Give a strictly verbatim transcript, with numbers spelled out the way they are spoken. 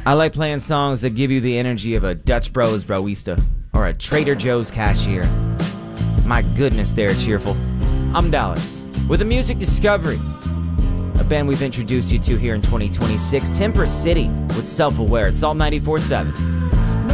I like playing songs that give you the energy of a Dutch Bros Broista or a Trader Joe's cashier. My goodness, they're cheerful. I'm Dallas with a music discovery, a band we've introduced you to here in twenty twenty-six, Temper City with Self-Aware. It's all ninety-four seven.